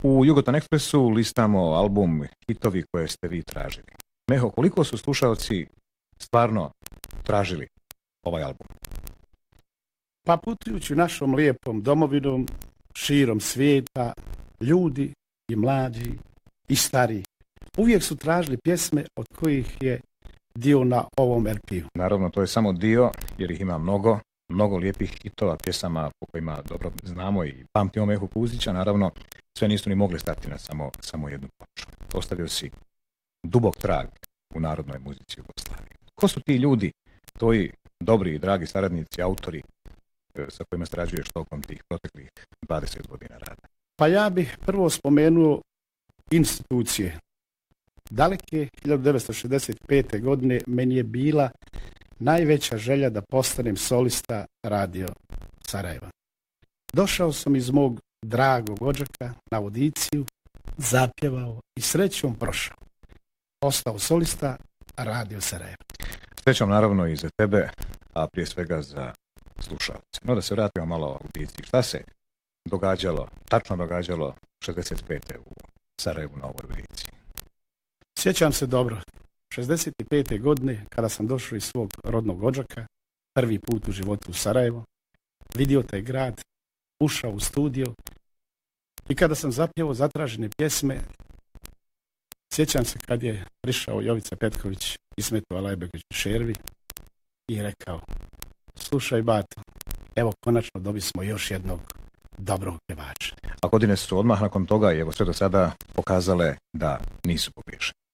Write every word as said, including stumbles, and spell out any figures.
U Jugoton Expressu listamo album hitovi koje ste vi tražili. Meho, koliko su slušalci stvarno tražili ovaj album? Pa putujući našom lijepom domovinom, širom svijeta, ljudi i mlađi i stari uvijek su tražili pjesme od kojih je dio na ovom er pe u. Naravno, to je samo dio, jer ih ima mnogo, mnogo lijepih hitova, pjesama po kojima dobro znamo i pamtimo Mehu Puzića. Naravno, sve nisu ni mogli stati na samo, samo jednu ploču. Ostavio si dubok trag u narodnoj muzici Jugoslavije. Ko su ti ljudi, tvoji dobri i dragi saradnici, autori sa kojima sarađuješ tokom tih proteklih dvadeset godina rada? Pa ja bih prvo spomenuo institucije. Daleke hiljadu devetsto šezdeset pete. godine meni je bila najveća želja da postanem solista Radio Sarajeva. Došao sam iz mog dragog Odžaka na audiciju, zapjevao i srećom prošao. Ostao solista Radio Sarajeva. Srećom naravno i za tebe, a prije svega za slušalce. No da se vratimo malo o audiciji. Šta se događalo, tačno događalo šezdeset pete. u Sarajevu na ovoj audiciji? Sjećam se dobro. šezdeset pete. godine kada sam došao iz svog rodnog Odžaka, prvi put u životu u Sarajevo, vidio taj grad, ušao u studio i kada sam zapjevao zatražene pjesme, sjećam se kad je prišao Jovica Petković i Smeto Alajbegović Šervi i rekao: slušaj bato, evo konačno dobili smo još jednog dobrog pjevača. A godine su odmah nakon toga i evo sve do sada pokazale da nisu pogriješeni.